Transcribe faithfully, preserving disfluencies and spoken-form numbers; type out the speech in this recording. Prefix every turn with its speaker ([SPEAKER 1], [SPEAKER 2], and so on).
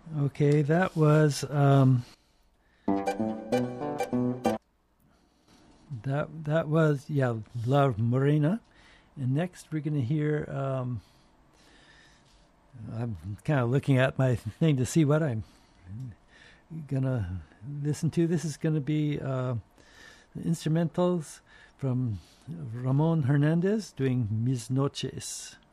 [SPEAKER 1] Okay, that was um, that that was yeah, La Morena, and next we're going to hear. Um, I'm kind of looking at my thing to see what I'm gonna listen to. This is going to be uh, instrumentals from Ramon Hernandez doing Mis Noches.